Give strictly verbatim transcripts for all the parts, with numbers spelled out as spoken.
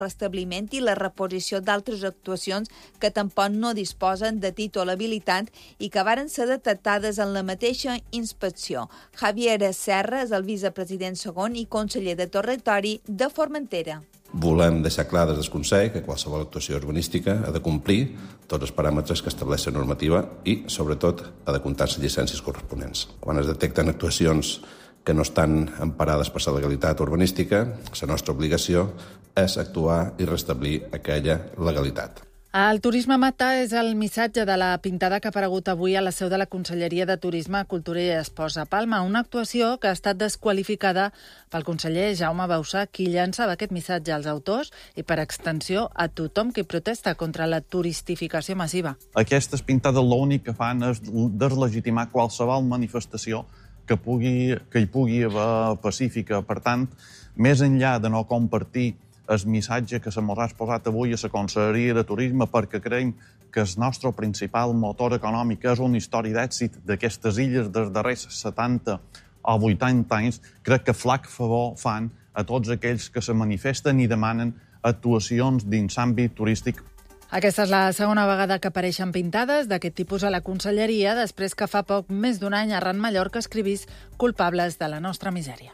restabliment i la reposició d'altres actuacions que tampoc no disposen de títol habilitant i que varen ser detectades en la mateixa inspecció. Javier Serra és el vicepresident segon i conseller de Territori de Formentera. Volem deixar clar des del Consell que qualsevol actuació urbanística ha de complir tots els paràmetres que estableix la normativa i, sobretot, ha de comptar les llicències corresponents. Quan es detecten actuacions que no estan emparades per la legalitat urbanística, la nostra obligació és actuar i restablir aquella legalitat. El turisme mata és el missatge de la pintada que ha aparegut avui a la seu de la Conselleria de Turisme, Cultura i Esports a Palma, una actuació que ha estat desqualificada pel conseller Jaume Bausà, qui llançava aquest missatge als autors i, per extensió, a tothom que protesta contra la turistificació massiva. Aquestes pintades l'únic que fan és deslegitimar qualsevol manifestació que, pugui, que hi pugui haver pacífica. Per tant, més enllà de no compartir el missatge que se mos ha exposat avui a la Conselleria de Turisme, perquè creiem que el nostre principal motor econòmic és una història d'èxit d'aquestes illes dels darrers setanta o vuitanta anys, crec que flac favor fan a tots aquells que se manifesten i demanen actuacions dins l'àmbit turístic. Aquesta és la segona vegada que apareixen pintades d'aquest tipus a la Conselleria, després que fa poc més d'un any Arran Mallorca escrivís culpables de la nostra misèria.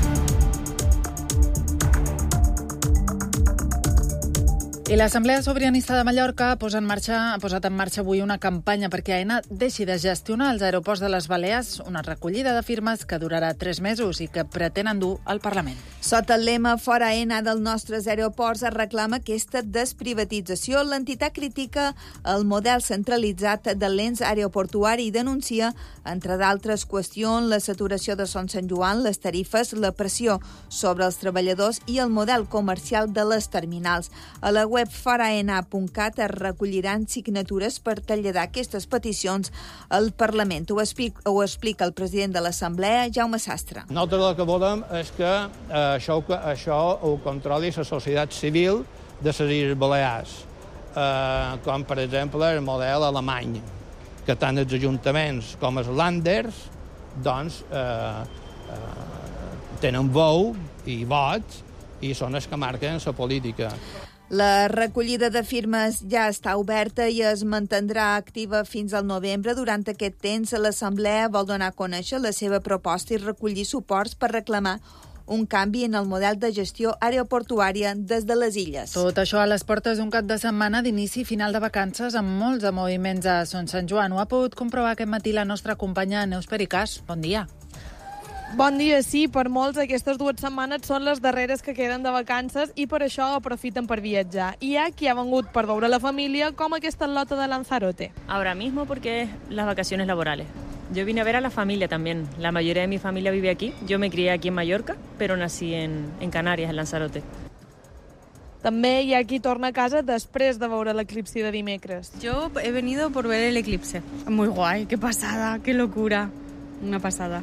I l'Assemblea Sobiranista de Mallorca ha posat en marxa, ha posat en marxa avui una campanya perquè AENA deixi de gestionar els aeroports de les Balears, una recollida de firmes que durarà tres mesos i que pretén endur al Parlament. Sota el lema Fora AENA dels nostres aeroports es reclama aquesta desprivatització. L'entitat critica el model centralitzat de l'ens aeroportuari i denuncia, entre d'altres qüestions, la saturació de Son Sant Joan, les tarifes, la pressió sobre els treballadors i el model comercial de les terminals. A la web fora aena punt cat es recolliran signatures per traslladar aquestes peticions al Parlament. Ho explica, ho explica el president de l'Assemblea, Jaume Sastre. Nosaltres el que volem és que eh, això, això ho controli la societat civil de les Illes Balears, eh, com per exemple el model alemany, que tant els ajuntaments com els landers doncs, eh, eh, tenen veu i vot i són els que marquen la política. La recollida de firmes ja està oberta i es mantindrà activa fins al novembre. Durant aquest temps, l'Assemblea vol donar a conèixer la seva proposta i recollir suports per reclamar un canvi en el model de gestió aeroportuària des de les illes. Tot això a les portes d'un cap de setmana d'inici i final de vacances amb molts de moviments a Son Sant Joan. Ho ha pogut comprovar aquest matí la nostra companya Neus Pericàs. Bon dia. Bon dia, sí, per molts aquestes dues setmanes són les darreres que queden de vacances i per això aprofiten per viatjar. Hi ha qui ha vengut per veure la família, com aquesta lota de Lanzarote. Ahora mismo porque es las vacaciones laborales. Yo vine a ver a la familia también. La mayoría de mi familia vive aquí. Yo me crié aquí en Mallorca, pero nací en, en Canarias, en Lanzarote. També hi ha qui torna a casa després de veure l'eclipsi de dimecres. Yo he venido por ver el eclipse. Muy guay, qué pasada, qué locura. Una pasada.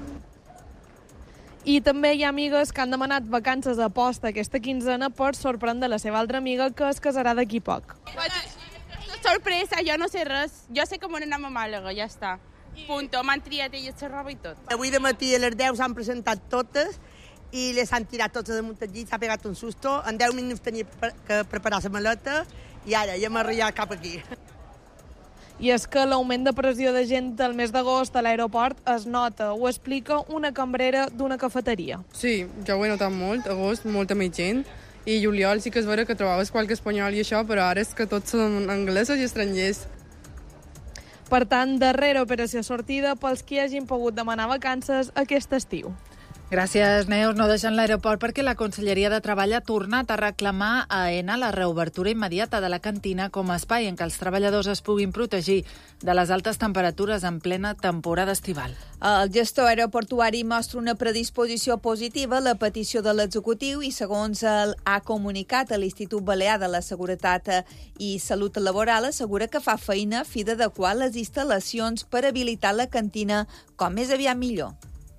I també hi ha amigues que han demanat vacances a posta aquesta quinzena per sorprendre la seva altra amiga que es casarà d'aquí poc. Sorpresa, jo no sé res. Jo sé com anem a Màlaga, ja està. Punto, m'han triat elles la roba i tot. Avui de matí a les deu s'han presentat totes i les han tirat totes damunt del llit, s'ha pegat un susto. En deu minuts tenia que preparar la maleta i ara ja m'ha arrillat cap aquí. I és que l'augment de pressió de gent del mes d'agost a l'aeroport es nota. Ho explica una cambrera d'una cafeteria. Sí, jo ho he notat molt. Agost, molta més gent. I juliol sí que és vera que trobaves qualque espanyol i això, però ara és que tots són anglesos i estrangers. Per tant, darrera operació sortida pels qui hagin pogut demanar vacances aquest estiu. Gràcies, Neus. No deixen l'aeroport perquè la Conselleria de Treball ha tornat a reclamar a AENA la reobertura immediata de la cantina com a espai en què els treballadors es puguin protegir de les altes temperatures en plena temporada estival. El gestor aeroportuari mostra una predisposició positiva a la petició de l'executiu i, segons el ha comunicat a l'Institut Balear de la Seguretat i Salut Laboral, assegura que fa feina a fi d'adequar les instal·lacions per habilitar la cantina com més aviat millor.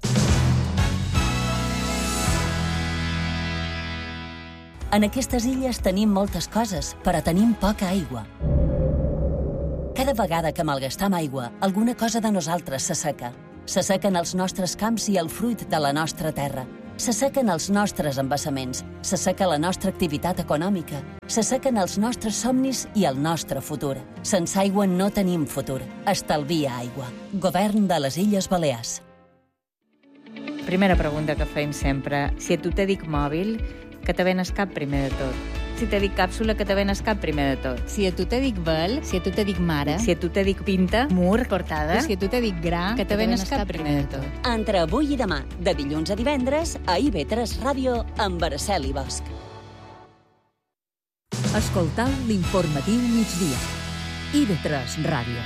En aquestes illes tenim moltes coses, però tenim poca aigua. Cada vegada que malgastam aigua, alguna cosa de nosaltres s'asseca. S'assequen els nostres camps i el fruit de la nostra terra. S'assequen els nostres embassaments, s'asseca la nostra activitat econòmica, s'assequen els nostres somnis i el nostre futur. Sense aigua no tenim futur. Estalvia aigua. Govern de les Illes Balears. Primera pregunta que fem sempre. Si a tu te dic mòbil, que te ven el cap primer de tot? Si te dic càpsula, que te ven el cap primer de tot? Si a tu te dic vel, si a tu te dic mare... Si a tu te dic pinta, mur, portada... Si a tu te dic gra, que te ven el cap primer de tot? Entre avui i demà, de dilluns a divendres, a I V tres Ràdio, amb Araceli Bosch. Escoltau l'informatiu migdia. I V tres Ràdio.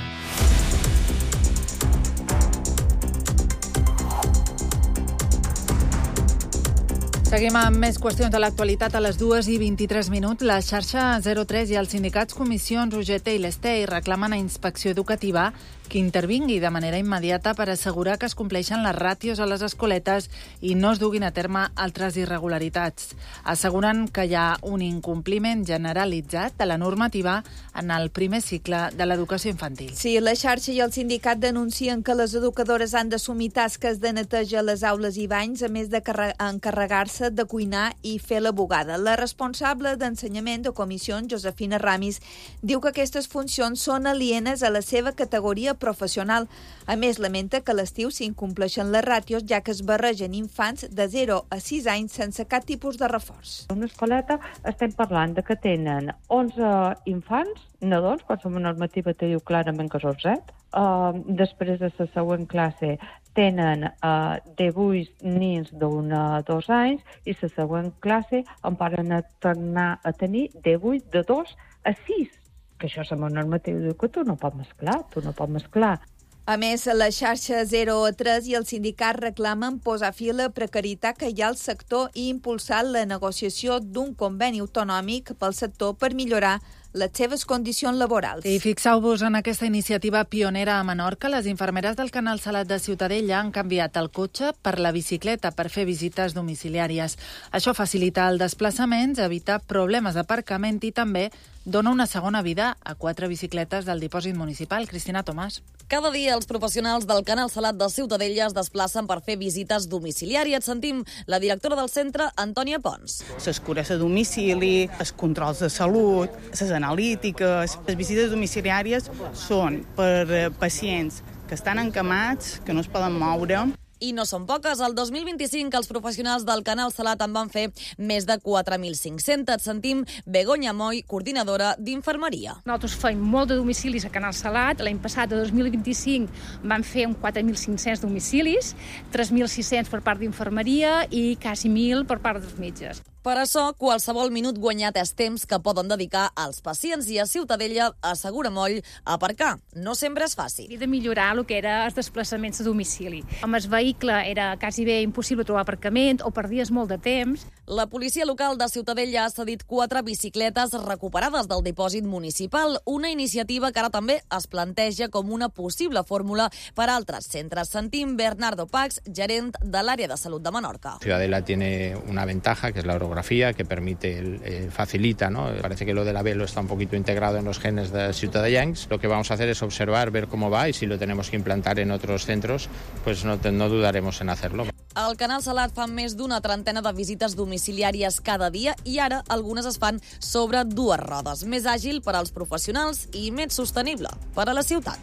Seguim amb més qüestions de l'actualitat a les dues i vint-i-tres minuts. La xarxa zero tres i els sindicats Comissions, U G T i l'Estei reclamen a Inspecció Educativa que intervingui de manera immediata per assegurar que es compleixen les ràtios a les escoletes i no es duguin a terme altres irregularitats. Asseguren que hi ha un incompliment generalitzat de la normativa en el primer cicle de l'educació infantil. Sí, la xarxa i el sindicat denuncien que les educadores han d'assumir tasques de neteja a les aules i banys, a més de encarregar-se de cuinar i fer la bugada. La responsable d'ensenyament de Comissions, Josefina Ramis, diu que aquestes funcions són alienes a la seva categoria professional. A més, lamenta que a l'estiu s'incompleixen les ràtios, ja que es barregen infants de zero a sis anys sense cap tipus de reforç. Una escoleta estem parlant de que tenen onze infants, nadons, quan la normativa te diu clarament que són set. Uh, després de la següent classe tenen uh, divuit nins d'un a dos anys i la següent classe en poden tornar a tenir divuit de dos a sis. Que això és la normativa, diu que tu no pots mesclar, tu no pots mesclar. A més, la xarxa zero tres i el sindicat reclamen posar fi a la precarietat que hi ha al sector i impulsar la negociació d'un conveni autonòmic pel sector per millorar les seves condicions laborals. I fixeu-vos en aquesta iniciativa pionera a Menorca. Les infermeres del Canal Salat de Ciutadella han canviat el cotxe per la bicicleta per fer visites domiciliàries. Això facilita el desplaçaments, evita problemes d'aparcament i també dona una segona vida a quatre bicicletes del dipòsit municipal. Cristina Tomàs. Cada dia els professionals del Canal Salat de Ciutadella es desplacen per fer visites domiciliàries. Sentim la directora del centre, Antònia Pons. Les cures a domicili, els controls de salut, les analítiques. Les visites domiciliàries són per pacients que estan encamats, que no es poden moure. I no són poques. El dos mil vint-i-cinc els professionals del Canal Salat en van fer més de quatre mil cinc-cents. Sentim Begoña Moy, coordinadora d'infermeria. Nosaltres fem molt de domicilis a Canal Salat. L'any passat, el dos mil vint-i-cinc, van fer uns quatre mil cinc-cents domicilis, tres mil sis-cents per part d'infermeria i quasi mil per part dels metges. Per això, qualsevol minut guanyat és temps que poden dedicar als pacients i a Ciutadella, assegura Moll, aparcar. No sempre és fàcil. He de millorar el que era els desplaçaments a domicili. Amb el vehicle era quasi bé impossible trobar aparcament o perdies molt de temps. La policia local de Ciutadella ha cedit quatre bicicletes recuperades del dipòsit municipal, una iniciativa que ara també es planteja com una possible fórmula per a altres centres. Sentim Bernardo Pax, gerent de l'àrea de salut de Menorca. Ciutadella tiene una ventaja, que es la orografía, que permite, eh, facilita, ¿no? Parece que lo del Avelo está un poquito integrado en los genes de ciudadellencs. Lo que vamos a hacer es observar, ver cómo va y si lo tenemos que implantar en otros centros, pues no, no dudaremos en hacerlo. Al Canal Salat fan més d'una trentena de visites domiciliàries cada dia i ara algunes es fan sobre dues rodes, més àgil per als professionals i més sostenible per a la ciutat.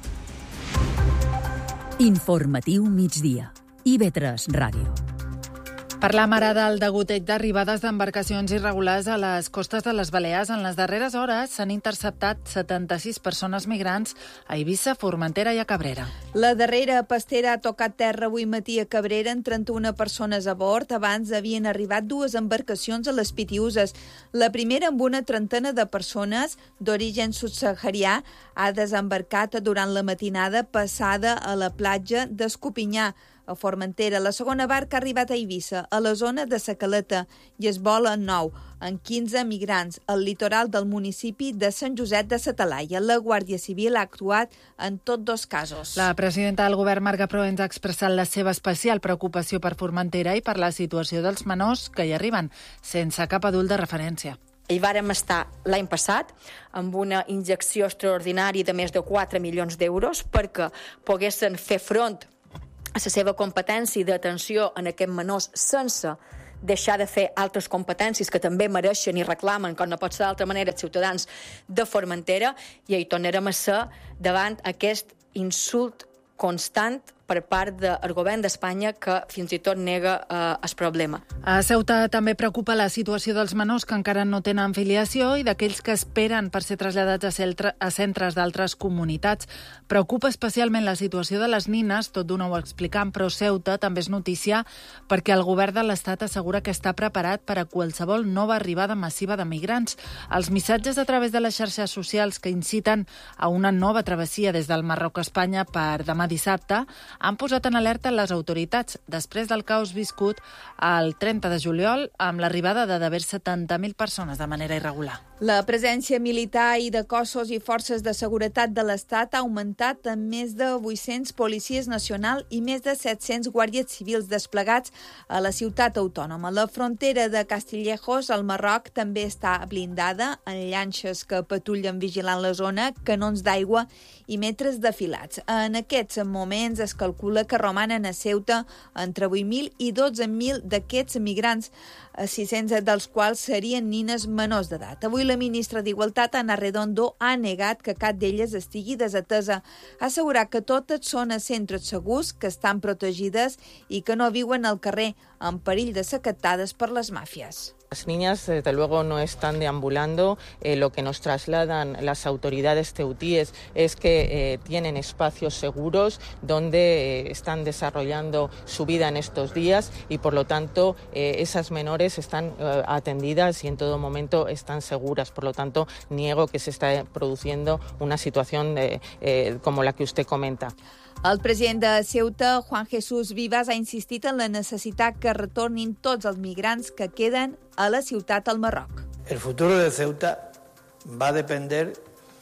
Informatiu migdia. I V tres Ràdio. Parlam ara del degoteig d'arribades d'embarcacions irregulars a les costes de les Balears. En les darreres hores s'han interceptat setanta-sis persones migrants a Eivissa, Formentera i a Cabrera. La darrera pastera ha tocat terra avui matí a Cabrera amb trenta-una persones a bord. Abans havien arribat dues embarcacions a les Pitiuses. La primera, amb una trentena de persones d'origen subsaharià, ha desembarcat durant la matinada passada a la platja d'Escopinyà, a Formentera. La segona barca ha arribat a Eivissa, a la zona de Sa Caleta, i es vola nou, amb quinze migrants, al litoral del municipi de Sant Josep de sa Talaia. La Guàrdia Civil ha actuat en tots dos casos. La presidenta del govern, Marga Proens, ha expressat la seva especial preocupació per Formentera i per la situació dels menors que hi arriben, sense cap adult de referència. Hi vàrem estar l'any passat amb una injecció extraordinària de més de quatre milions d'euros perquè poguessin fer front a la seva competència d'atenció en aquests menors sense deixar de fer altres competències que també mereixen i reclamen, com no pot ser d'altra manera, els ciutadans de Formentera, i hi tornarem a ser davant aquest insult constant per part del govern d'Espanya que fins i tot nega eh, el problema. A Ceuta també preocupa la situació dels menors que encara no tenen filiació i d'aquells que esperen per ser traslladats a, celtre, a centres d'altres comunitats. Preocupa especialment la situació de les nines, tot d'una ho explicant, però Ceuta també és notícia perquè el govern de l'Estat assegura que està preparat per a qualsevol nova arribada massiva de migrants. Els missatges a través de les xarxes socials que inciten a una nova travessia des del Marroc a Espanya per demà dissabte han posat en alerta les autoritats després del caos viscut el trenta de juliol amb l'arribada de d'haver setanta mil persones de manera irregular. La presència militar i de cossos i forces de seguretat de l'Estat ha augmentat amb més de vuit-cents policies nacionals i més de set-cents guàrdies civils desplegats a la ciutat autònoma. La frontera de Castillejos, al Marroc, també està blindada en llanxes que patrullen vigilant la zona, canons d'aigua i metres defilats. En aquests moments es calcula que romanen a Ceuta entre vuit mil i dotze mil d'aquests migrants, sis-cents dels quals serien nines menors d'edat. Avui la ministra d'Igualtat, Ana Redondo, ha negat que cap d'elles estigui desatesa. Ha assegurat que totes són a centres segurs, que estan protegides i que no viuen al carrer, en perill de ser captades per les màfies. Las niñas, desde luego, no están deambulando. Eh, lo que nos trasladan las autoridades ceutíes es que eh, tienen espacios seguros donde eh, están desarrollando su vida en estos días y, por lo tanto, eh, esas menores están eh, atendidas y en todo momento están seguras. Por lo tanto, niego que se está produciendo una situación eh, eh, como la que usted comenta. El president de Ceuta, Juan Jesús Vivas, ha insistit en la necessitat que retornin tots els migrants que queden a la ciutat al Marroc. El futuro de Ceuta va a depender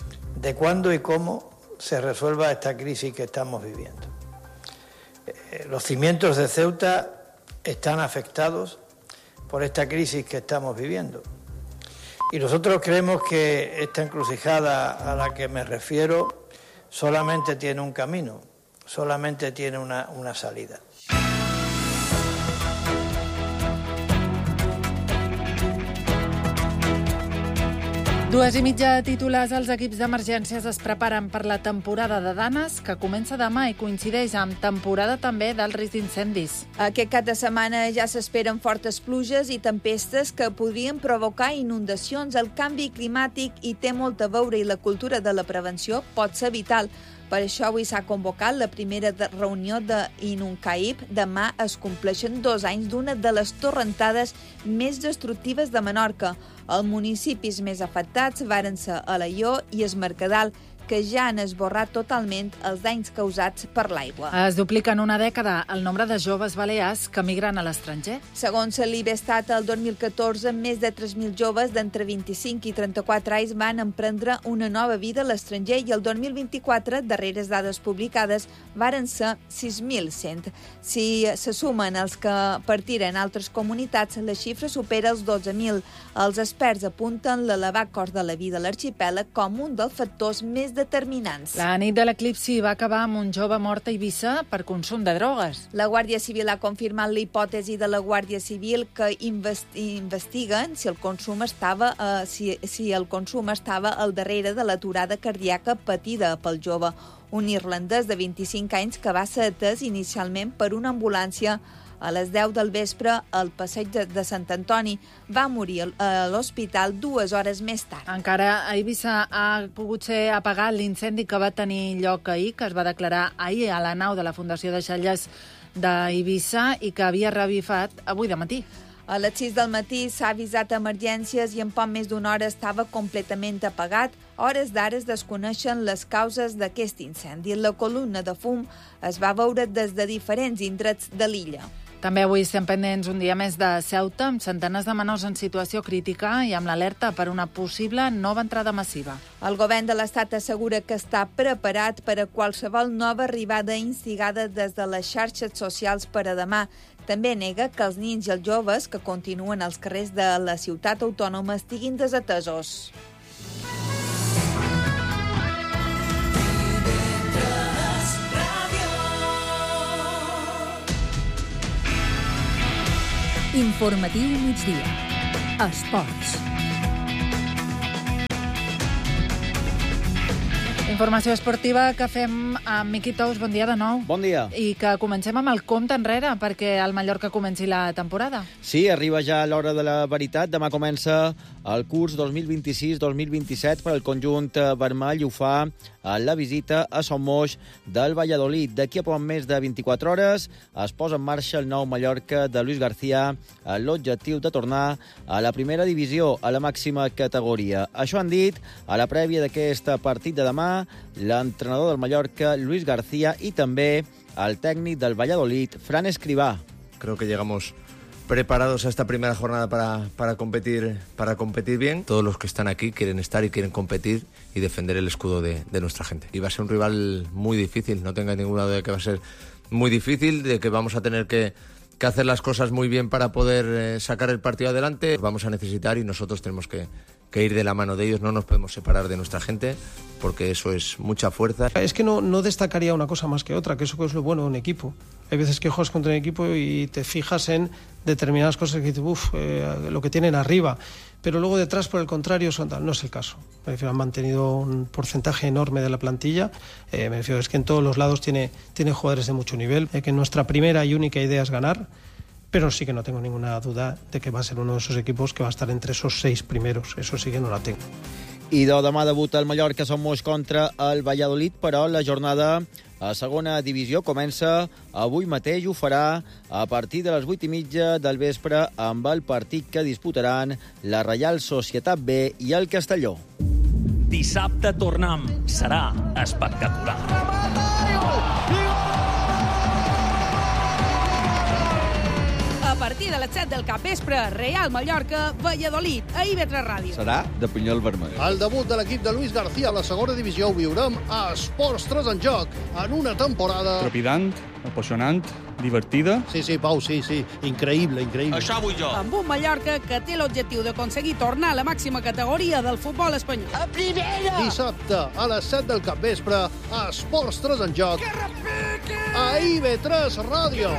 de cuándo y cómo se resuelva esta crisis que estamos viviendo. Los cimientos de Ceuta están afectados por esta crisis que estamos viviendo. Y nosotros creemos que esta encrucijada a la que me refiero solamente tiene un camino. Solamente tiene una, una salida. Dues i mitja titulars. Els equips d'emergències es preparen per la temporada de danes, que comença demà i coincideix amb temporada també del risc d'incendis. Aquest cap de setmana ja s'esperen fortes pluges i tempestes que podrien provocar inundacions. El canvi climàtic hi té molt a veure i la cultura de la prevenció pot ser vital. Per això avui s'ha convocat la primera reunió de Inuncaip. Demà es compleixen dos anys d'una de les torrentades més destructives de Menorca. Els municipis més afectats varen ser Alaior i Es Mercadal, que ja han esborrat totalment els danys causats per l'aigua. Es duplica en una dècada el nombre de joves balears que migren a l'estranger. Segons l'Ibestat, el dos mil catorze, més de tres mil joves d'entre vint-i-cinc i trenta-quatre anys van emprendre una nova vida a l'estranger i el dos mil vint-i-quatre, darreres dades publicades, varen ser sis mil cent. Si se sumen els que partiren altres comunitats, la xifra supera els dotze mil. Els experts apunten l'elevat cost de la vida a l'arxipèlag com un dels factors més determinants. La nit de l'eclipsi va acabar amb un jove mort a Eivissa per consum de drogues. La Guàrdia Civil ha confirmat la hipòtesi de la Guàrdia Civil que investi investiguen si el consum estava eh, si, si el consum estava al darrere de l'aturada cardíaca patida pel jove, un irlandès de vint-i-cinc anys que va ser atès inicialment per una ambulància a les deu del vespre al passeig de, de Sant Antoni. Va morir a l'hospital dues hores més tard. Encara a Eivissa ha pogut ser apagat l'incendi que va tenir lloc ahir, que es va declarar ahir a la nau de la Fundació Deixalles d'Eivissa i que havia revifat avui de matí. A les sis del matí s'ha avisat emergències i en poc més d'una hora estava completament apagat. Hores d'ara es desconeixen les causes d'aquest incendi. La columna de fum es va veure des de diferents indrets de l'illa. També avui estem pendents un dia més de Ceuta, amb centenars de menors en situació crítica i amb l'alerta per una possible nova entrada massiva. El govern de l'Estat assegura que està preparat per a qualsevol nova arribada instigada des de les xarxes socials per a demà. També nega que els nins i els joves que continuen als carrers de la ciutat autònoma estiguin desatesos. Informatiu migdia. Esports. Informació esportiva que fem amb Miqui Tous. Bon dia de nou. Bon dia. I que comencem amb el compte enrere perquè el Mallorca comenci la temporada. Sí, arriba ja l'hora de la veritat. Demà comença el curs dos mil vint-i-sis dos mil vint-i-set per al conjunt vermell i ho fa la visita a Son Moix del Valladolid. D'aquí a poc més de vint-i-quatre hores es posa en marxa el nou Mallorca de Luis García amb l'objectiu de tornar a la primera divisió, a la màxima categoria. Això han dit a la prèvia d'aquest partit de demà l'entrenador del Mallorca, Luis García, i també el tècnic del Valladolid, Fran Escribá. Creo que llegamos preparados a esta primera jornada para, para, competir, para competir bien. Todos los que están aquí quieren estar y quieren competir y defender el escudo de, de nuestra gente. Y va a ser un rival muy difícil, no tenga ninguna duda de que va a ser muy difícil, de que vamos a tener que, que hacer las cosas muy bien para poder eh, sacar el partido adelante. Vamos a necesitar y nosotros tenemos que, que ir de la mano de ellos, no nos podemos separar de nuestra gente porque eso es mucha fuerza. Es que no, no destacaría una cosa más que otra, que eso es lo bueno de un equipo. Hay veces que juegas contra un equipo y te fijas en determinadas cosas que dices, uff, eh, lo que tienen arriba, pero luego detrás, por el contrario, son, no es el caso. Me refiero, han mantenido un porcentaje enorme de la plantilla. Eh, me refiero, es que en todos los lados tiene, tiene jugadores de mucho nivel, eh, que nuestra primera y única idea es ganar, pero sí que no tengo ninguna duda de que va a ser uno de esos equipos que va a estar entre esos seis primeros. Eso sí que no la tengo. I de demà debuta el Mallorca Son Moix contra el Valladolid, però la jornada a segona divisió comença avui mateix. Ho farà a partir de les vuit i mitja del vespre amb el partit que disputaran la Reial Societat B i el Castelló. Dissabte tornem. Serà espectacular. A partir de les set del capvespre, Real Mallorca, Valladolid, a I V tres Ràdio. Serà de pinyol vermell. El debut de l'equip de Luis García a la segona divisió ho viurem a Esports tres en joc, en una temporada... Trepidant, apassionant, divertida. Sí, sí, Pau, sí, sí, increïble, increïble. Això vull jo. Amb un Mallorca que té l'objectiu d'aconseguir tornar a la màxima categoria del futbol espanyol. A primera! Dissabte, a les set del capvespre, a Esports tres en joc, a I V tres Ràdio.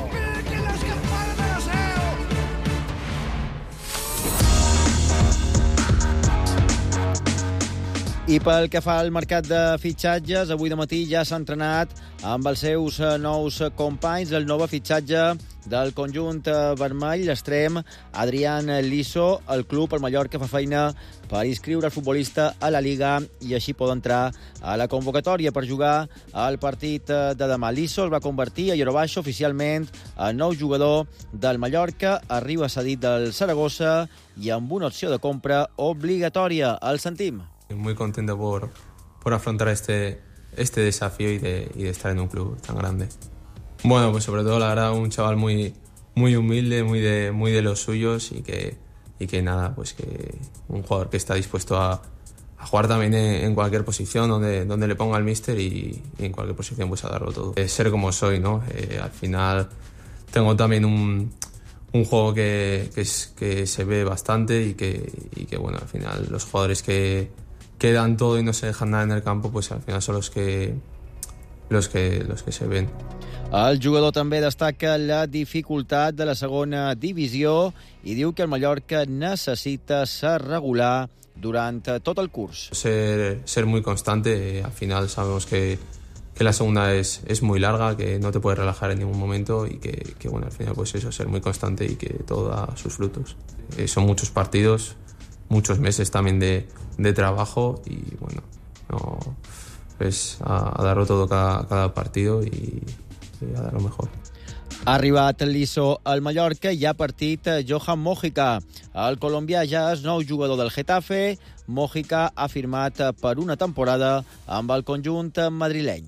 I pel que fa al mercat de fitxatges, avui de matí ja s'ha entrenat amb els seus nous companys el nou fitxatge del conjunt vermell, l'extrem Adrián Liso. El club, el Mallorca, fa feina per inscriure el futbolista a la Liga i així pot entrar a la convocatòria per jugar al partit de demà. Liso el va convertir a Eurobaixo oficialment en nou jugador del Mallorca, arriba cedit del Saragossa i amb una opció de compra obligatòria. El sentim. Muy contento por, por afrontar este, este desafío y de, y de estar en un club tan grande. Bueno, pues sobre todo la verdad un chaval muy, muy humilde, muy de, muy de los suyos y que, y que nada, pues que un jugador que está dispuesto a, a jugar también en, en cualquier posición donde, donde le ponga el míster y, y en cualquier posición pues a darlo todo. Eh, ser como soy, ¿no? Eh, al final tengo también un... un juego que, que, es, que se ve bastante y que, y que bueno, al final los jugadores que, que dan todo y no se dejan nada en el campo, pues al final son los que, los que, los que se ven. El jugador també destaca la dificultat de la segona divisió i diu que el Mallorca necessita ser regular durant tot el curs. Ser, ser muy constante, eh, al final sabemos que que la segunda es, es muy larga, que no te puedes relajar en ningún momento y que, que bueno, al final pues eso, ser muy constante y que todo da sus frutos. Eh, son muchos partidos, muchos meses también de, de trabajo y bueno, no, pues a, a darlo todo cada, cada partido y, y a dar lo mejor. Ha arribat Liso al Mallorca i ha partit Johan Mojica. El colombià ja és nou jugador del Getafe. Mojica ha firmat per una temporada amb el conjunt madrileny.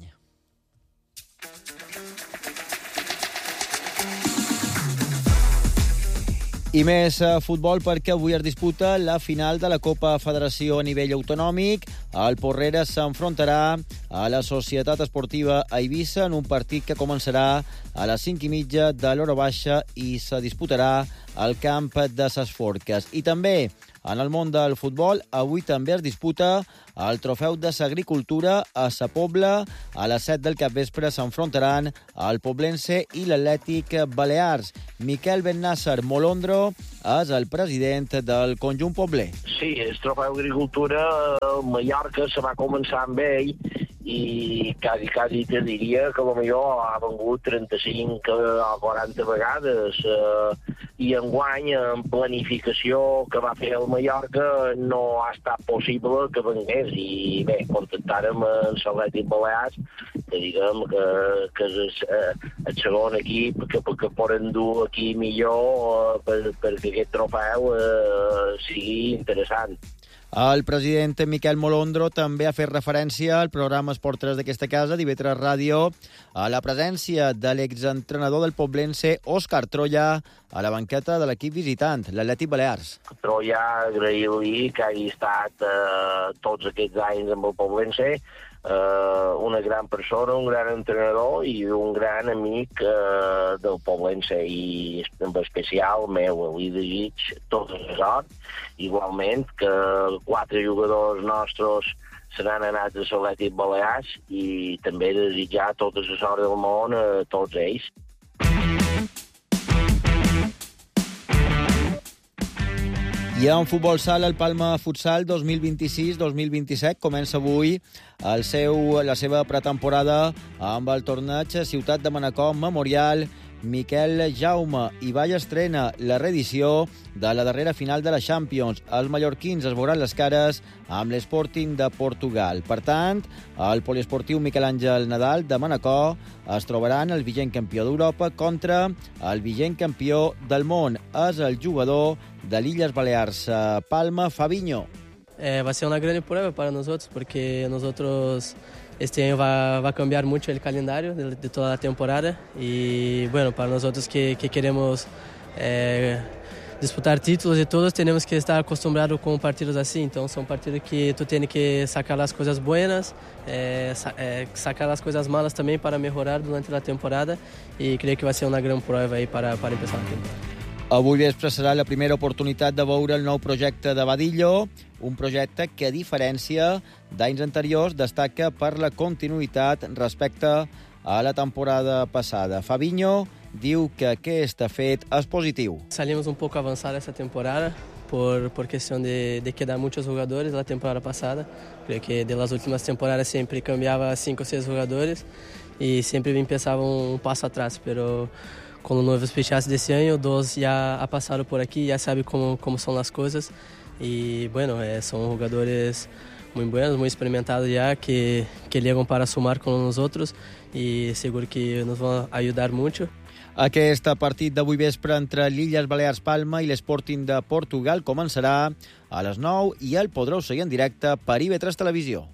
I més eh, futbol perquè avui es disputa la final de la Copa Federació a nivell autonòmic. El Porreres s'enfrontarà a la Societat Esportiva Eivissa en un partit que començarà a les cinc i mitja de l'hora baixa i se disputarà al camp de Ses Forques. I també En el món del futbol, avui també es disputa el trofeu de l'agricultura a Sa Pobla. A les set del capvespre s'enfrontaran el Poblense i l'Atlètic Balears. Miquel Bennàsser Molondro és el president del conjunt pobler. Sí, el trofeu d'agricultura a Mallorca se va començar amb ell i quasi, quasi te diria que potser ha vengut trenta-cinc o quaranta vegades eh, i enguany en planificació que va fer el Mallorca no ha estat possible que vengués i bé, contactàrem amb l'Atlètic Balears que diguem que, que és el, el segon equip que, que poden dur aquí millor per, perquè aquest trofeu eh, sigui interessant. El president Miquel Molondro també ha fet referència al programa Esport tres d'aquesta casa, d'I V tres Ràdio, a la presència de l'exentrenador del Poblense, Òscar Troya, a la banqueta de l'equip visitant, l'Atlètic Balears. Troya, agrair-li que hagi estat eh, tots aquests anys amb el Poblense, Uh, una gran persona, un gran entrenador i un gran amic uh, del Poblense i en especial meu, li desig tota la sort, igualment que quatre jugadors nostres seran anats a l'Atlètic Balears i també desitjar tota la sort del món a tots ells. I en futbol sala, el Palma Futsal dos mil vint-i-sis dos mil vint-i-set comença avui el seu, la seva pretemporada amb el torneig Ciutat de Manacor Memorial Miquel Jaume i Vall estrena la reedició de la darrera final de la Champions. Els mallorquins es veuran les cares amb l'Sporting de Portugal. Per tant, el poliesportiu Miquel Àngel Nadal de Manacor es trobaran el vigent campió d'Europa contra el vigent campió del món. És el jugador de l'Illes Balears Palma, Fabinho. Eh, va a ser una gran prueba para nosotros porque nosotros este año va, va a cambiar mucho el calendario de, de toda la temporada y bueno, para nosotros que, que queremos eh, disputar títulos y todos tenemos que estar acostumbrados con partidos así, entonces son partidos que tú tienes que sacar las cosas buenas, eh, sa eh, sacar las cosas malas también para mejorar durante la temporada y creo que va a ser una gran prueba ahí para, para empezar la temporada. Avui vespre serà la primera oportunitat de veure el nou projecte de Badillo, un projecte que, a diferència d'anys anteriors, destaca per la continuïtat respecte a la temporada passada. Fabinho diu que aquest fet és positiu. Salimos un poco avanzada esta temporada por, por cuestión de, de quedar muchos jugadores la temporada pasada. Creo que de las últimas temporadas siempre cambiaba cinco o seis jugadores y siempre empezaba un paso atrás, pero con los nuevos fichajes de este año, dos ya ha pasado por aquí, ya sabe cómo, cómo son las cosas y bueno, eh, son jugadores muy buenos, muy experimentados ya, que, que llegan para sumar con nosotros y seguro que nos van a ayudar mucho. Aquest partit d'avui vespre entre l'Illes Balears Palma i l'Sporting de Portugal començarà a les nou i el podreu seguir en directe per I V tres Televisió.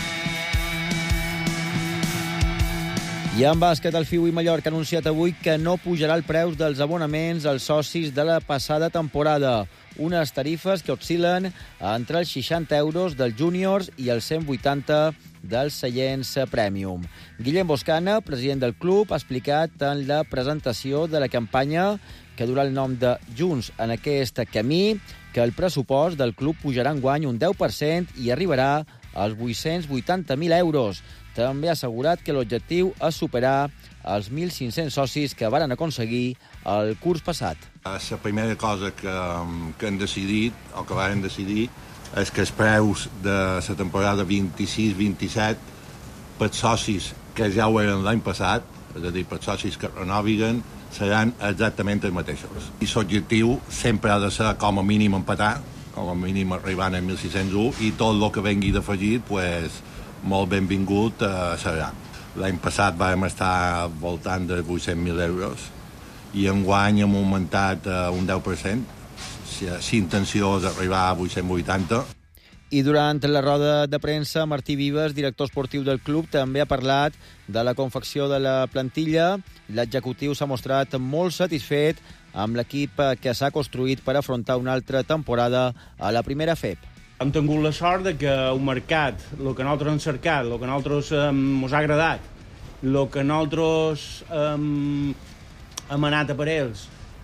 I en bàsquet, el F I U i Mallorca ha anunciat avui que no pujarà el preu dels abonaments als socis de la passada temporada. Unes tarifes que oscil·len entre els seixanta euros dels júniors i els cent vuitanta dels seients Premium. Guillem Boscana, president del club, ha explicat en la presentació de la campanya que durà el nom de Junts en aquest camí que el pressupost del club pujarà enguany un deu per cent i arribarà als vuit-cents vuitanta mil euros. També ha assegurat que l'objectiu és superar els mil cinc-cents socis que varen aconseguir el curs passat. La primera cosa que, que hem decidit, o que varen decidir, és que els preus de la temporada vint-i-sis vint-i-set per socis que ja ho eren l'any passat, és a dir, per socis que renoviguen, seran exactament els mateixos. I l'objectiu sempre ha de ser com a mínim empatar, com a mínim arribant a mil sis-cents u, i tot el que vengui d'afegit, pues, molt benvingut eh, serà. L'any passat vam estar al voltant de vuit-cents mil euros i enguany hem augmentat eh, un deu per cent. L'intenció és arribar a vuit-cents vuitanta. I durant la roda de premsa, Martí Vives, director esportiu del club, també ha parlat de la confecció de la plantilla. L'executiu s'ha mostrat molt satisfet amb l'equip que s'ha construït per afrontar una altra temporada a la primera F E P. Hem tingut la sort de que el mercat, el que nosaltres hem cercat, el que nosaltres ens ha agradat, el que nosaltres hem, hem anat a per ells,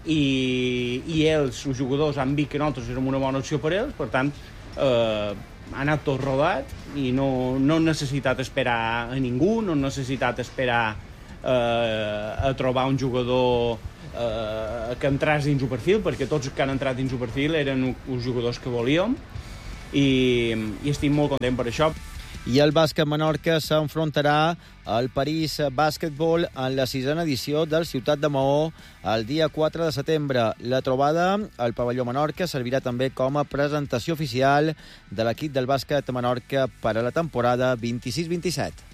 i, i ells, els jugadors, han vist que nosaltres érem una bona opció per ells, per tant, eh, ha anat tot rodat i no, no he necessitat esperar a ningú, no he necessitat esperar eh, a trobar un jugador eh, que entrés dins el perfil, perquè tots els que han entrat dins el perfil eren els jugadors que volíem i, i estic molt content per això. I el bàsquet Menorca s'enfrontarà al París Bàsquetbol en la sisena edició del Ciutat de Maó el dia quatre de setembre. La trobada al pavelló Menorca servirà també com a presentació oficial de l'equip del bàsquet Menorca per a la temporada vint-i-sis vint-i-set.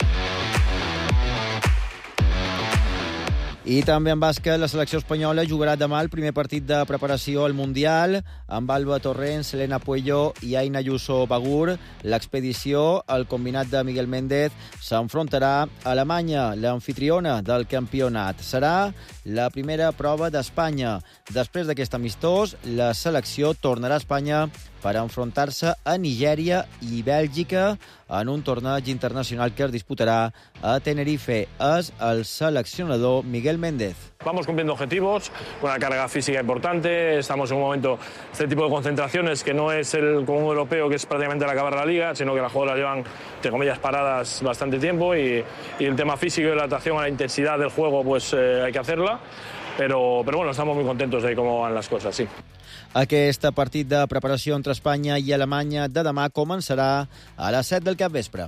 I també en bàsquet, la selecció espanyola jugarà demà el primer partit de preparació al Mundial amb Alba Torrents, Elena Puello i Aina Ayuso Bagur. L'expedició, el combinat de Miguel Méndez, s'enfrontarà a Alemanya, l'amfitriona del campionat. Serà la primera prova d'Espanya. Després d'aquest amistós, la selecció tornarà a Espanya per enfrontar-se a Nigèria i Bèlgica en un torneig internacional que es disputarà a Tenerife. És el seleccionador Miguel Méndez. Vamos cumpliendo objetivos, con una carga física importante, estamos en un momento, este tipo de concentraciones, que no es el común europeo, que es prácticamente el acabar la liga, sino que las jugadoras llevan, entre comillas, paradas bastante tiempo y, y el tema físico y la adaptación a la intensidad del juego, pues eh, hay que hacerla, pero, pero bueno, estamos muy contentos de cómo van las cosas, sí. Aquest partit de preparació entre Espanya i Alemanya de demà començarà a les set del capvespre.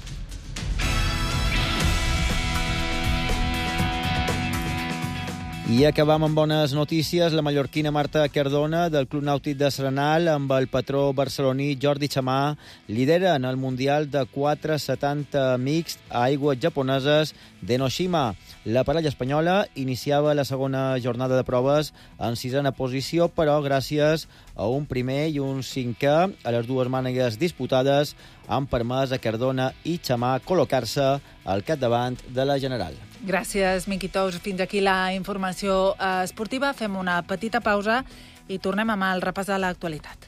I acabam amb bones notícies. La mallorquina Marta Cardona, del Club Nàutic de Serenal, amb el patró barceloní Jordi Chamà, lideren el Mundial de quatre setanta mixt a aigües japoneses d'Enoshima. La parella espanyola iniciava la segona jornada de proves en sisena posició, però gràcies a un primer i un cinquè a les dues mànegues disputades han permès a Cardona i Chamà col·locar-se al capdavant de la general. Gràcies, Miqui Tous. Fins aquí la informació esportiva. Fem una petita pausa i tornem amb el repàs de l'actualitat.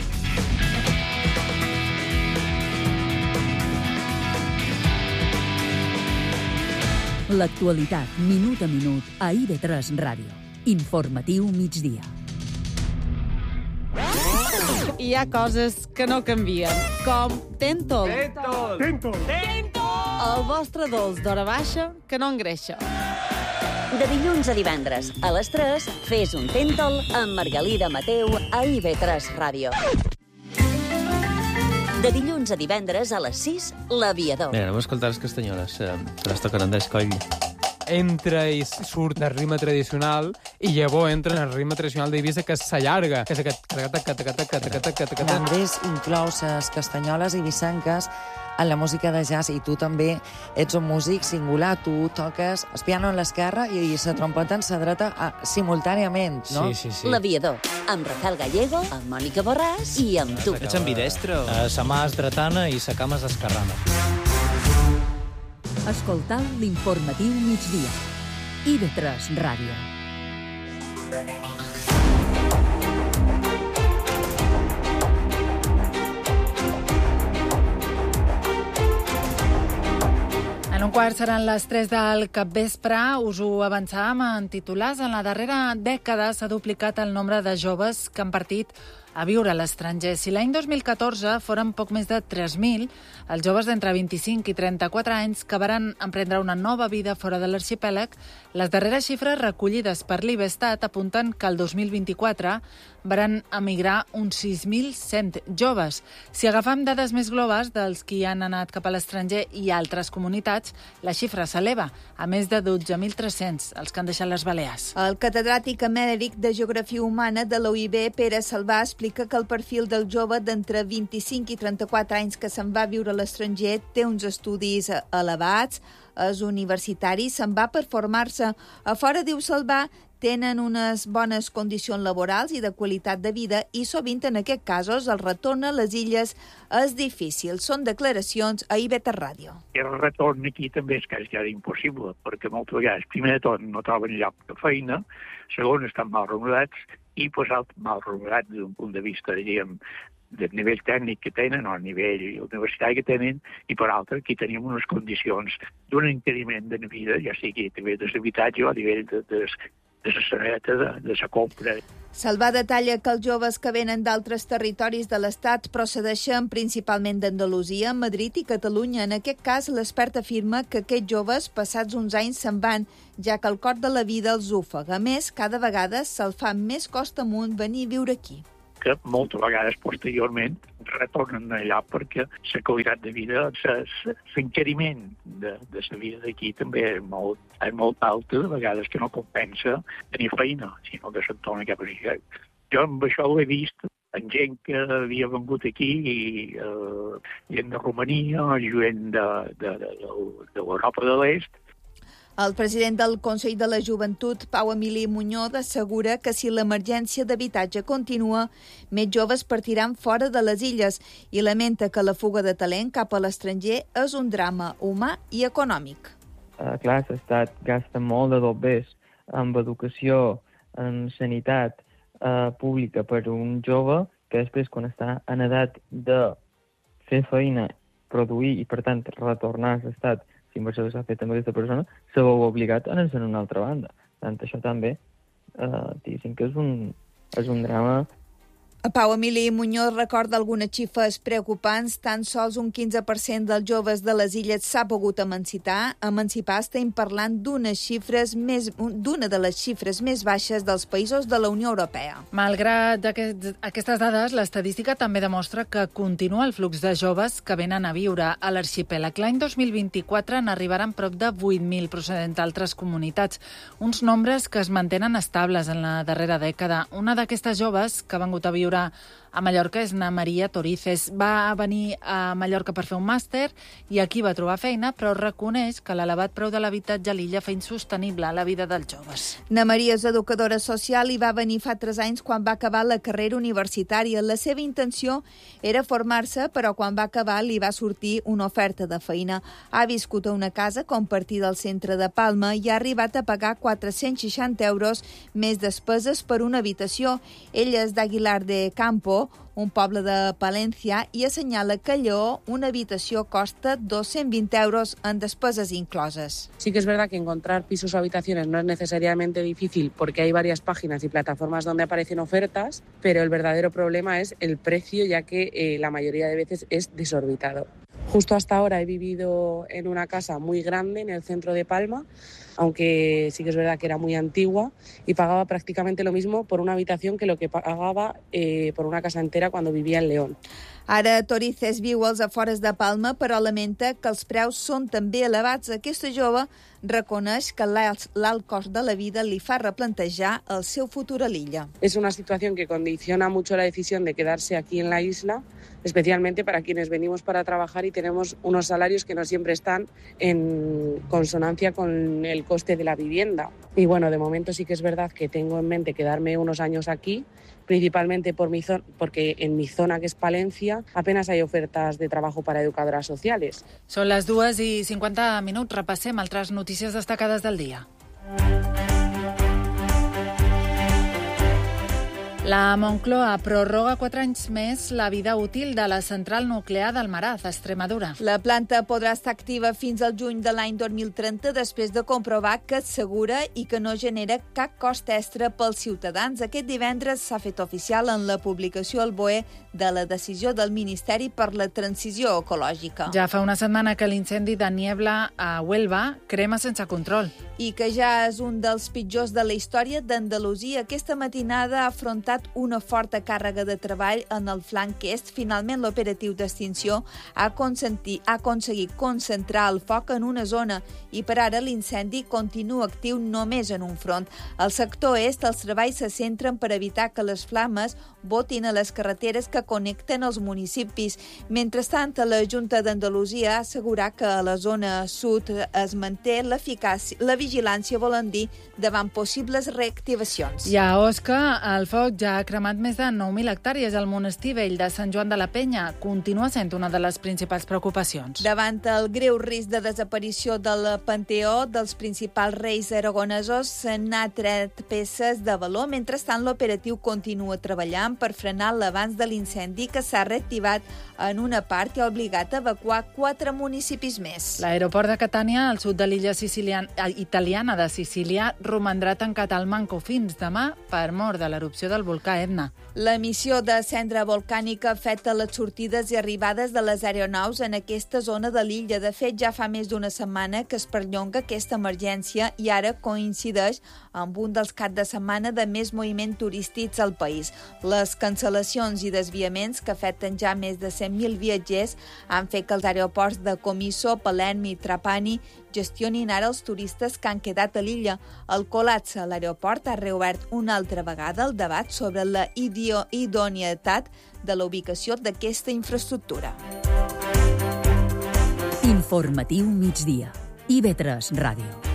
L'actualitat, minut a minut, a I V tres Ràdio. Informatiu migdia. Hi ha coses que no canvien, com Tentol. Tentol! Tentol! Tentol! El vostre dolç d'hora baixa que no engreixa. De dilluns a divendres, a les tres, fes un Tentol amb Margalida Mateu a I V tres Ràdio. De dilluns a divendres a les sis, L'Aviador. Mira, anem a escoltar les castanyoles. Se les toquen en d'escoll. Entra i surt del ritme tradicional i llavors entra en el ritme tradicional d'Eivissa, que s'allarga, que és aquest... L'Andrés inclou les castanyoles eivissenques en la música de jazz, i tu també ets un músic singular. Tu toques el piano en l'esquerra i la trompeta en la dreta simultàniament, no? Sí, sí, sí. L'Aviador, amb Rafael Gallego, amb Mònica Borràs i amb tu. Ets ambidestre? Uh, sa mà és dretana i sa cama és esquerrana. Escoltau l'informatiu migdia. I V tres Ràdio. En un quart seran les tres del capvespre. Us ho avançàvem en titulars. En la darrera dècada s'ha duplicat el nombre de joves que han partit a viure a l'estranger. Si l'any dos mil catorze foren poc més de tres mil, els joves d'entre vint-i-cinc i trenta-quatre anys que varen emprendre una nova vida fora de l'arxipèlag, les darreres xifres recollides per l'Ivestat apunten que el dos mil vint-i-quatre varen emigrar uns sis mil cent joves. Si agafem dades més globals dels qui han anat cap a l'estranger i altres comunitats, la xifra s'eleva a més de dotze mil tres-cents, els que han deixat les Balears. El catedràtic emèric de Geografia Humana de la U I B, Pere Salvà, explica que el perfil del jove d'entre vint-i-cinc i trenta-quatre anys que se'n va viure a l'estranger té uns estudis elevats, és universitari, se'n va per formar-se. A fora, diu Salvà, tenen unes bones condicions laborals i de qualitat de vida i sovint en aquests casos el retorn a les illes és difícil. Són declaracions a I V tres Ràdio. El retorn aquí també és quasi impossible, perquè moltes vegades, primer de tot, no troben lloc de feina, segon, estan mal remunerats i, pues, mal remunerats des d'un punt de vista, diríem, del nivell tècnic que tenen o el nivell universitari que tenen, i per altre aquí tenim unes condicions d'un encariment de vida, ja sigui també de l'habitatge o a nivell de, de, de la sareta, de, de la compra. Salvà detalla que els joves que venen d'altres territoris de l'Estat procedeixen principalment d'Andalusia, Madrid i Catalunya. En aquest cas, l'expert afirma que aquests joves, passats uns anys, se'n van, ja que el cost de la vida els ofega. A més, cada vegada se'l fa més costa amunt venir a viure aquí. Que moltes vegades posteriorment retornen allà perquè la qualitat de vida, l'encariment de, de la vida d'aquí també és molt, és molt alta, de vegades que no compensa tenir feina, sinó que se'n torna cap a allà. Jo amb això ho he vist en gent que havia vengut aquí, i, eh, gent de Romania, gent de, de, de, de l'Europa de l'Est. El president del Consell de la Joventut, Pau Emili Muñoz, assegura que si l'emergència d'habitatge continua, més joves partiran fora de les illes i lamenta que la fuga de talent cap a l'estranger és un drama humà i econòmic. Uh, clar, l'Estat gasta molt de dobbers en educació, en sanitat uh, pública per un jove que després, quan està en edat de fer feina, produir i, per tant, retornar a l'Estat, si inversió que s'ha fet amb aquesta persona, se veu obligat a anar-se'n a una altra banda. Per tant, això també, eh, diguéssim que és un, és un drama. Pau Emili Muñoz recorda algunes xifres preocupants. Tan sols un quinze per cent dels joves de les illes s'ha pogut emancipar. Emancipar estem parlant d'unes xifres més, d'una de les xifres més baixes dels països de la Unió Europea. Malgrat aquest, aquestes dades, l'estadística també demostra que continua el flux de joves que venen a viure a l'arxipèlag. L'any dos mil vint-i-quatre n'arribaran prop de vuit mil procedents d'altres comunitats, uns nombres que es mantenen estables en la darrera dècada. Una d'aquestes joves que ha vengut a viure a Mallorca és na Maria Torices. Va venir a Mallorca per fer un màster i aquí va trobar feina, però reconeix que l'elevat preu de l'habitatge a l'illa fa insostenible la vida dels joves. Na Maria és educadora social i va venir fa tres anys quan va acabar la carrera universitària. La seva intenció era formar-se, però quan va acabar li va sortir una oferta de feina. Ha viscut a una casa compartida al centre de Palma i ha arribat a pagar quatre-cents seixanta euros més despeses per una habitació. Ella és d'Aguilar de Campo, un poble de Palència, i assenyala que a Lleó una habitació costa doscientos veinte euros en despeses incloses. Sí que es verdad que encontrar pisos o habitaciones no es necesariamente difícil porque hay varias páginas y plataformas donde aparecen ofertas, pero el verdadero problema es el precio, ya que eh, la mayoría de veces es desorbitado. Justo hasta ahora he vivido en una casa muy grande en el centro de Palma, aunque sí que es verdad que era muy antigua, y pagaba prácticamente lo mismo por una habitación que lo que pagaba eh, por una casa entera cuando vivía en León. Ara Torices viu als afores de Palma, però lamenta que els preus són també elevats. Aquesta jove reconeix que l'alt cost de la vida li fa replantejar el seu futur a l'illa. Es una situación que condiciona mucho la decisión de quedarse aquí en la isla, especialmente para quienes venimos para trabajar y tenemos unos salarios que no siempre están en consonancia con el coste de la vivienda. Y bueno, de momento sí que es verdad que tengo en mente quedarme unos años aquí, principalmente por mi zona, porque en mi zona, que es Palencia, apenas hay ofertas de trabajo para educadoras sociales. Són les dues i cinquanta minuts. Repassem altres notícies destacades del dia. La Moncloa prorroga quatre anys més la vida útil de la central nuclear d'Almaraz, a Extremadura. La planta podrà estar activa fins al juny de l'any dos mil trenta després de comprovar que és segura i que no genera cap cost extra pels ciutadans. Aquest divendres s'ha fet oficial en la publicació al B O E de la decisió del Ministeri per la Transició Ecològica. Ja fa una setmana que l'incendi de Niebla a Huelva crema sense control. I que ja és un dels pitjors de la història d'Andalusia. Aquesta matinada ha afrontat una forta càrrega de treball en el flanc est. Finalment, l'operatiu d'extinció ha, ha aconseguit concentrar el foc en una zona i per ara l'incendi continua actiu només en un front. Al sector est, els treballs se centren per evitar que les flames botin a les carreteres que connecten els municipis. Mentrestant, la Junta d'Andalusia ha assegurat que a la zona sud es manté l'eficàcia, la vigilància, volen dir, davant possibles reactivacions. I a Osca, el foc ja ha cremat més de nou mil hectàrees. El monestir vell de Sant Joan de la Penya continua sent una de les principals preocupacions. Davant el greu risc de desaparició del panteó dels principals reis aragonesos, se n'ha tret peces de valor. Mentrestant, l'operatiu continua treballant per frenar l'avanç de l'incendi que s'ha reactivat en una part i ha obligat a evacuar quatre municipis més. L'aeroport de Catània, al sud de l'illa italiana de Sicília, romandrà tancat al manco fins demà per mort de l'erupció del volcà Etna. L'emissió de cendra volcànica afecta les sortides i arribades de les aeronaus en aquesta zona de l'illa. De fet, ja fa més d'una setmana que es perllonga aquesta emergència i ara coincideix amb un dels caps de setmana de més moviment turístics al país. Les cancel·lacions i desviaments, que afecten ja més de cent mil viatgers, han fet que els aeroports de Comiso, Palerm i Trapani gestionin ara els turistes que han quedat a l'illa. El col·lapse a l'aeroport ha reobert una altra vegada el debat sobre la idoneïtat de la ubicació d'aquesta infraestructura. Informatiu migdia. I ve tres Ràdio.